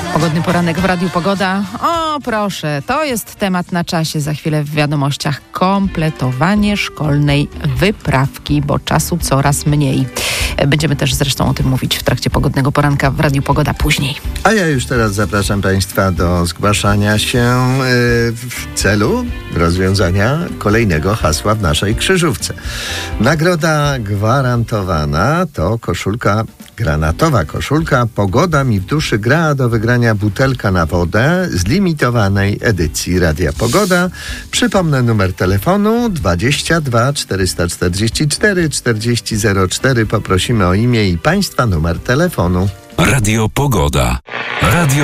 Pogodny poranek w Radiu Pogoda. O, proszę, to jest temat na czasie. Za chwilę w wiadomościach kompletowanie szkolnej wyprawki, bo czasu coraz mniej. Będziemy też zresztą o tym mówić w trakcie Pogodnego Poranka w Radiu Pogoda później. A ja już teraz zapraszam Państwa do zgłaszania się w celu rozwiązania kolejnego hasła w naszej krzyżówce. Nagroda gwarantowana to koszulka, granatowa koszulka Pogoda mi w duszy gra, do wygrania butelka na wodę z limitowanej edycji Radia Pogoda. Przypomnę numer telefonu 22 444 4004. Poprosimy o imię i Państwa numer telefonu. Radio Pogoda. Radio